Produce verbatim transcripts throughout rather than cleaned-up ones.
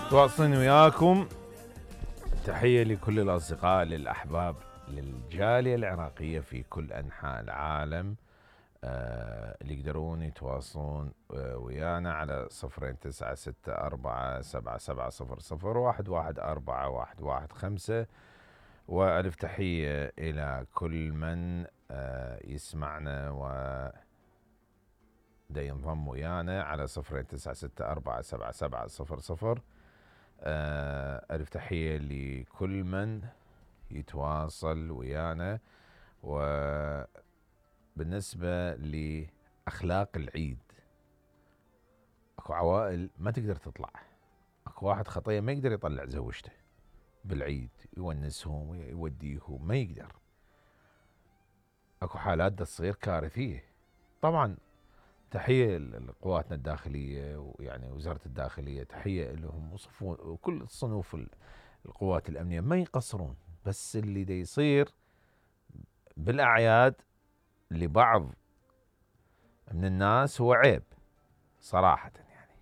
تواصلين وياكم. تحية لكل الأصدقاء للأحباب للجالية العراقية في كل أنحاء العالم، آه اللي يقدرون يتواصلون آه ويانا على صفرين تسعة ستة أربعة سبعة سبعة صفر صفر واحد واحد أربعة واحد واحد خمسة. وألف تحية إلى كل من آه يسمعنا و دا ينضم ويانا على صفرين تسعة ستة أربعة سبعة سبعة صفر صفر. ألف تحية لكل من يتواصل ويانا. وبالنسبة لأخلاق العيد، أكو عوائل ما تقدر تطلع، أكو واحد خطية ما يقدر يطلع زوجته بالعيد يونسهم ويوديهم، ما يقدر. أكو حالات دا تصير كارثية. طبعا تحية لقواتنا الداخلية ويعني وزارة الداخلية، تحية لهم وكل صنوف القوات الأمنية ما يقصرون. بس اللي دا يصير بالأعياد لبعض من الناس هو عيب صراحة يعني.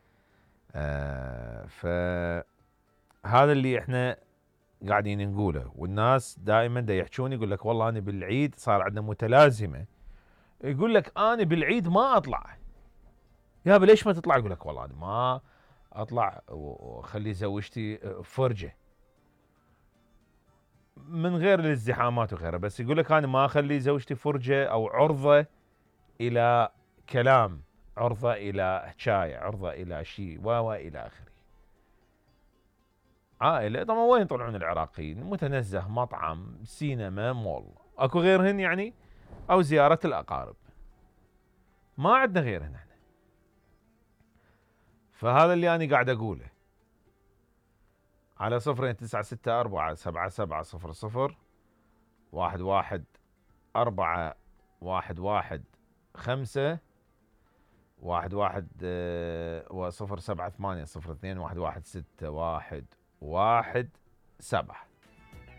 آه فهذا اللي احنا قاعدين نقوله، والناس دائما دا يحجون يقول لك والله أنا بالعيد صار عندنا متلازمة، يقول لك أنا بالعيد ما أطلع. يا ليش ما تطلع؟ يقول لك والله أنا ما أطلع وخلي زوجتي فرجة من غير الازدحامات وغيره، بس يقول لك أنا ما أخلي زوجتي فرجة أو عرضة إلى كلام، عرضة إلى حكاية، عرضة إلى شيء و إلى آخره. عائلة طبعا وين يطلعون العراقيين؟ متنزه، مطعم، سينما، مول، أكو غيرهن يعني؟ أو زيارة الأقارب، ما عندنا غيرهن احنا. فهذا اللي أنا قاعد أقوله على صفرين تسعة ستة أربعة سبعة سبعة صفر صفر واحد واحد أربعة واحد واحد خمسة واحد واحد وصفر سبعة ثمانية صفر اثنين واحد واحد ستة واحد واحد سبعة.